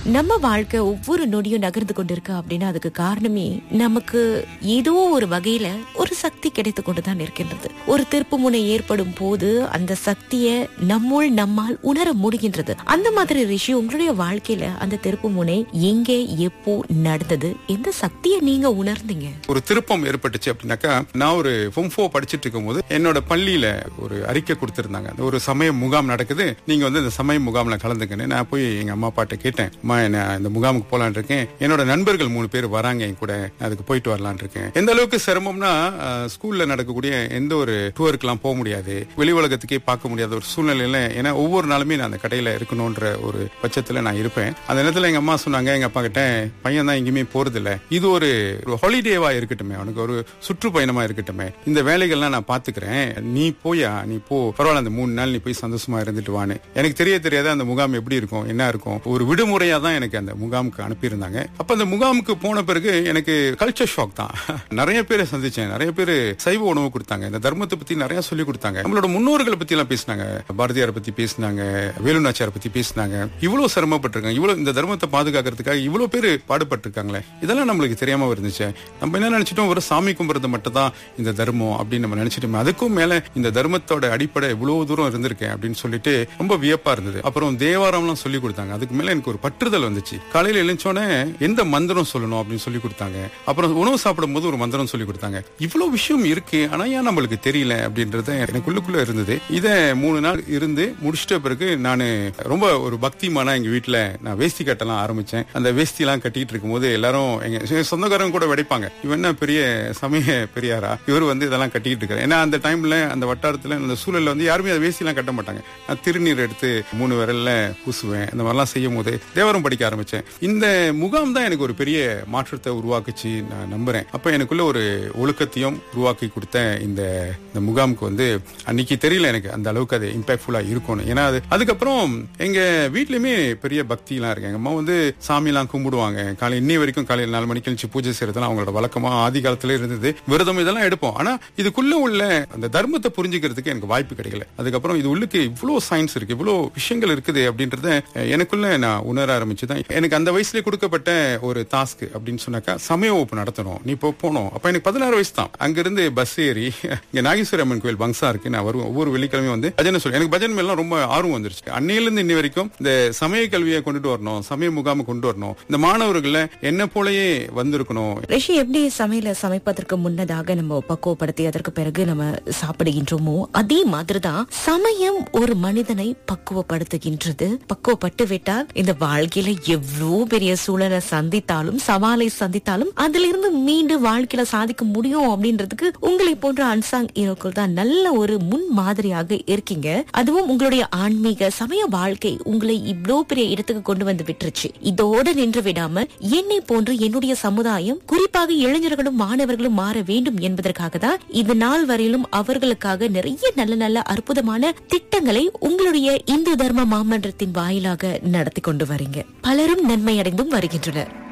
நம்ம வாழ்க்கை ஒவ்வொரு நொடியும் நகர்ந்து கொண்டிருக்கு அப்படின்னா அதுக்கு காரணமே நமக்கு ஏதோ ஒரு வகையில ஒரு சக்தி கிடைத்து கொண்டுதான் இருக்கின்றது. ஒரு திருப்பு முனை ஏற்படும் போது அந்த சக்தியை நம்மால் உணர முடிகின்றது. அந்த மாதிரி ரிஷி, உங்களுடைய வாழ்க்கையில அந்த திருப்பு முனை எங்கே எப்போ நடந்தது? எந்த சக்தியை நீங்க உணர்ந்தீங்க? ஒரு திருப்பம் ஏற்பட்டுச்சு அப்படின்னாக்கா, நான் ஒரு Form 4 படிச்சுட்டு இருக்கும் போது என்னோட பள்ளியில ஒரு அறிக்கை கொடுத்திருந்தாங்க. ஒரு சமய முகாம் நடக்குது, நீங்க வந்து இந்த சமய முகாம்ல கலந்துக்கன்னு. நான் போய் எங்க அம்மா அப்பாட்ட கேட்டேன், அம்மா என்ன இந்த முகாமுக்கு போலான் இருக்கேன், என்னோட நண்பர்கள் 3 பேர் வராங்க என் கூட, அதுக்கு போயிட்டு வரலான் இருக்கேன். எந்த அளவுக்கு சிரமம்னா, ஸ்கூல்ல நடக்கக்கூடிய எந்த ஒரு டூருக்குலாம் போக முடியாது, வெளி உலகத்துக்கே பார்க்க முடியாத ஒரு சூழ்நிலையில, ஏன்னா ஒவ்வொரு நாளுமே நான் அந்த கடையில இருக்கணும்ன்ற ஒரு பட்சத்துல நான் இருப்பேன். அந்த நேரத்துல எங்க அம்மா சொன்னாங்க எங்க அப்பா கிட்ட, பையன் தான் எங்கேயுமே போறது இல்ல, இது ஒரு ஹாலிடேவா இருக்கட்டுமே, அவனுக்கு ஒரு சுற்றுப்பயணமா இருக்கட்டுமே, இந்த வேலைகள்லாம் நான் பாத்துக்கிறேன், நீ போ, பரவாயில்ல அந்த 3 நாள் நீ போய் சந்தோஷமா இருந்துட்டு வான்னு. எனக்கு தெரியாத அந்த முகாம் எப்படி இருக்கும், என்ன இருக்கும், ஒரு விடுமுறையா தான் எனக்கு அந்த முகாமுக்கு அனுப்பியிருந்தாங்க. அப்ப அந்த முகாமுக்கு போன பிறகு எனக்கு கல்ச்சர் ஷாக் தான். நிறைய பேரை சந்திச்சேன், நிறைய பேர் சைவ உணவு கொடுத்தாங்க, இந்த தர்மத்தை பத்தி நிறைய சொல்லி கொடுத்தாங்க, நம்மளோட முன்னோர்களை பத்தி எல்லாம் பேசினாங்க, பாரதியாரை பத்தி பேசினாங்க, வேலுநாச்சியாரை பத்தி பேசினாங்க. இவ்வளவு சிரமப்பட்டிருக்காங்க, இவ்வளவு இந்த தர்மத்தை பாதுகாக்கிறதுக்காக இவ்வளவு பேர் பாடுபட்டிருக்காங்களே, இதெல்லாம் நம்மளுக்கு தெரியாம இருந்துச்சு. நம்ம என்ன நினைச்சிட்டோம், ஒரு சாமி கும்பிடுறது மட்டும் தான் இந்த தர்மம் அப்படின்னு நம்ம நினைச்சிட்டோம். அதுக்கும் மேல இந்த தர்மத்தோட அடிப்படை இவ்வளவு தூரம் இருந்திருக்கேன் அப்படின்னு சொல்லிட்டு ரொம்ப வியப்பா இருந்தது. அப்புறம் தேவாரம்லாம் சொல்லி கொடுத்தாங்க. அதுக்கு மேல எனக்கு ஒரு பற்றுதல் வந்துச்சு. காலையில எழுந்தோடனே எந்த மந்திரம் சொல்லணும் அப்படின்னு சொல்லி கொடுத்தாங்க. அப்புறம் உணவு சாப்பிடும் போது ஒரு மந்திரம் சொல்லி கொடுத்தாங்க. இவ்வளவு விஷயம் இருக்கு, ஆனா ஏன் நம்மளுக்கு தெரியல அப்படின்றத எனக்குள்ளுக்குள்ள இருந்தது. இத 3 நாள் இருந்து முடிச்சிட்ட பிறகு நான் ரொம்ப ஒரு பக்திமானா எங்க வீட்டுல நான் வேஷ்டி கட்டலாம் ஆரம்பிச்சேன். அந்த வேஷ்டி எல்லாம் கட்டிட்டு இருக்கும் போது எல்லாரும் எங்க சொந்தக்காரங்க கூட வெடிப்பாங்க, இவன் என்ன பெரிய சமய பெரியாரா, இவர் வந்து இதெல்லாம் கட்டிட்டு இருக்காரு. ஏன்னா அந்த டைம்ல அந்த வட்டாரத்துல அந்த சூழல்ல வந்து யாருமே அதை வேஷ்டி எல்லாம் கட்ட மாட்டாங்க. நான் திருநீர் எடுத்து 3 விரல்ல பூசுவேன். இந்த மாதிரிலாம் செய்யும் போது தேவாரம் படிக்க ஆரம்பிச்சேன். இந்த முகாம் தான் எனக்கு ஒரு பெரிய மாற்றத்தை உருவாக்குச்சு நான் நம்புறேன். அப்ப எனக்குள்ள ஒரு ஒழுக்கத்தையும் உருவாக்கி கொடுத்த இந்த முகாமுக்கு வந்து அன்னைக்கு தெரியல எனக்கு அந்த அளவுக்கு அது இம்பாக்ட்ஃபுல்லா இருக்கும்னு. ஏன்னா அதுக்கப்புறம் எங்க வீட்லயுமே பெரிய பக்தி எல்லாம் இருக்கு. எங்க அம்மா வந்து சாமி எல்லாம் கும்பிடுவாங்க. காலை இன்னை வரைக்கும் காலையில் 4 மணிக்கு கழிச்சு பூஜை செய்யறதுலாம் அவங்களோட வழக்கமா ஆதி காலத்துல இருந்தது. விரதம் இதெல்லாம் எடுப்போம். ஆனா இதுக்குள்ள உள்ள அந்த தர்மத்தை புரிஞ்சுக்கிறதுக்கு எனக்கு வாய்ப்பு கிடைக்கல. அதுக்கப்புறம் இது உள்ளுக்கு இவ்வளவு சயின்ஸ் இருக்கு, இவ்வளவு விஷயங்கள் இருக்குது அப்படின்றத எனக்குள்ள நான் உணர ஆரம்பிச்சுதான். எனக்கு அந்த வயசுல கொடுக்கப்பட்ட ஒரு டாஸ்க் அப்படின்னு சொன்னாக்கா, சமய வகுப்பு நடத்தணும், நீ போனோம். அப்ப எனக்கு 16 வயசு தான். அங்கிருந்து பஸ் ஏறி இங்க நாகேஸ்வரி அம்மன் கோயில் பங்சா இருக்கு, நான் வருவேன். ஒவ்வொரு வெள்ளிக்கிழமையும் வந்து பஜனை சொல்லி, எனக்கு பஜன் மேலாம் ரொம்ப ஆர்வம் வந்துருச்சு. அன்னையில இருந்து இன்னி வரைக்கும் இந்த சமய கல்வியை கொண்டுட்டு வரணும், சமய முகாம கொண்டு வரணும், இந்த மாணவர்களை என்ன போலயே வந்திருக்கணும். ரிஷி, எப்படி சமைப்பதற்கு முன்னதாக நம்ம பக்குவப்படுத்தி அதற்கு பிறகு நம்ம சாப்பிடுகின்றோமோ, அதே மாதிரிதான் சமயம் ஒரு மனிதனை பக்குவப்படுத்துகின்றது. பக்குவப்பட்டு விட்டால் இந்த வாழ்க்கையில எவ்வளவு பெரிய சூழலை சந்தித்தாலும், சவாலை சந்தித்தாலும் அதிலிருந்து மீண்டும் வாழ்க்கையில சாதிக்க முடியும் அப்படின்றதுக்கு உங்களை போன்ற அன்சாங் ஹீரோக்கள் தான் நல்ல ஒரு முன் மாதிரியாக இருக்கீங்க. அதுவும் உங்களுடைய ஆன்மீக சமய வாழ்க்கை உங்களை இவ்வளவு பெரிய இடத்துக்கு கொண்டு வந்து விட்டுருச்சு. இதோட நின்று விடாம என்னை போன்று என்னுடைய சமுதாயம், குறிப்பாக இளைஞர்களும் மாணவர்களும் மாற வேண்டும் என்பதற்காக தான் இது நாள் வரையிலும் அவர்களுக்காக நிறைய நல்ல நல்ல அற்புதமான திட்டங்களை உங்களுடைய இந்து தர்ம மாமன்றத்தின் வாயிலாக நடத்தி கொண்டு வரீங்க. பலரும் நன்மை அடைந்தும் வருகின்றனர்.